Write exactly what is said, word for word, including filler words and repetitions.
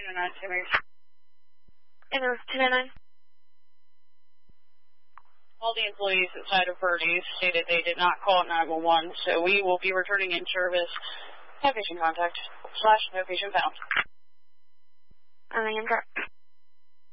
two nine two nine. Air two nine nine. All the employees outside of Birdie's stated they did not call nine one one, so we will be returning in service. No patient contact, slash no patient found. I am drop.